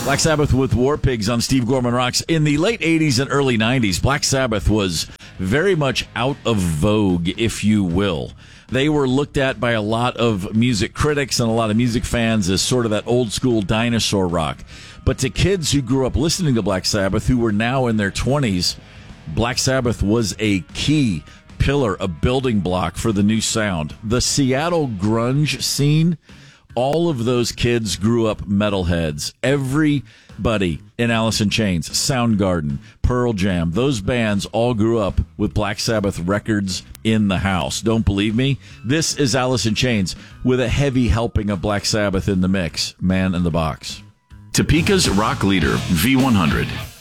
Black Sabbath with War Pigs on Steve Gorman Rocks. In the late 80s and early 90s, Black Sabbath was very much out of vogue, if you will. They were looked at by a lot of music critics and a lot of music fans as sort of that old school dinosaur rock. But to kids who grew up listening to Black Sabbath, who were now in their 20s, Black Sabbath was a key pillar, a building block for the new sound. The Seattle grunge scene, all of those kids grew up metalheads. Everybody in Alice in Chains, Soundgarden, Pearl Jam, those bands all grew up with Black Sabbath records in the house. Don't believe me? This is Alice in Chains with a heavy helping of Black Sabbath in the mix. Man in the Box. Topeka's rock leader, V100.